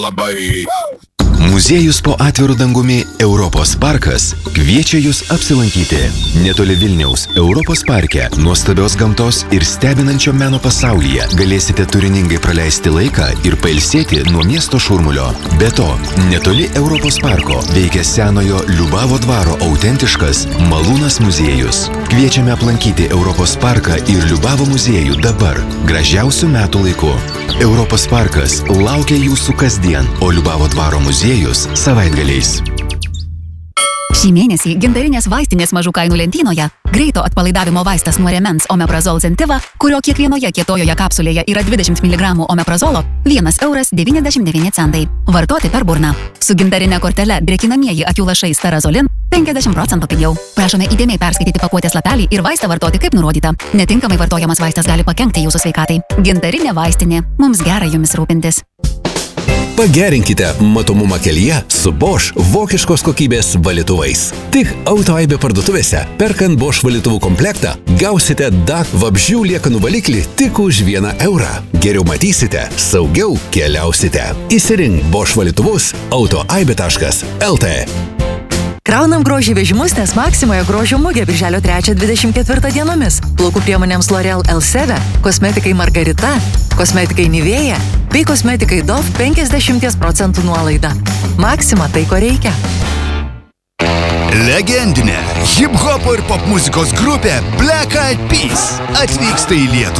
Labai. Muziejus po atviru dangumi Europos parkas kviečia jūs apsilankyti. Netoli Vilniaus Europos parke nuostabios gamtos ir stebinančio meno pasaulyje galėsite turiningai praleisti laiką ir pailsėti nuo miesto šurmulio. Be to, netoli Europos parko veikia senojo Liubavo dvaro autentiškas Malūnas muziejus. Kviečiame aplankyti Europos parką ir Liubavo muziejų dabar, gražiausių metų laiku. Europos parkas laukia jūsų kasdien, o Liubavo dvaro muziejus savaitgaliais. Šį mėnesį gintarinės vaistinės mažų kainų lentynoje greito atpalaidavimo vaistas nuo rėmens Omeprazol Zentiva, kurio kiekvienoje kietojoje kapsulėje yra 20 mg omeprazolo, 1,99 €. Vartoti per burną. Su gintarinė kortele drėkinamieji akių lašai Sterazolin 50% pigiau. Prašome įdėmiai perskaityti pakuotės lapelį ir vaistą vartoti kaip nurodyta. Netinkamai vartojamas vaistas gali pakenkti jūsų sveikatai. Gintarinė vaistinė. Mums gera jumis rūpintis. Pagerinkite matomumą kelyje su Bosch vokiškos kokybės valytuvais. Tik Autoaibė parduotuvėse, perkant Bosch valytuvų komplektą, gausite DAC vabzdžių liekanų valiklį tik už 1 €. Geriau matysite, saugiau keliausite. Įsirink Bosch valytuvus autoaibė.lt. Kraunam grožį vežimus, nes Maksimoje grožio mugė birželio 3-24 dienomis. Plaukų priemonėms L'Oreal Elseve, kosmetikai Margarita, kosmetikai Nivea bei kosmetikai Dove 50% nuolaida. Maksima tai, ko reikia. Legendinė hip-hopo ir popmuzikos grupė Black Eyed Peas atvyksta į Lietuvą.